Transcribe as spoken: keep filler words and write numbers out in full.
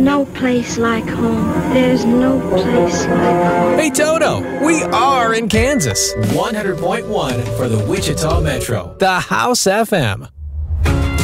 No place like home. There's no place like home. Hey, Toto, we are in Kansas. one hundred point one for the Wichita Metro. The House F M.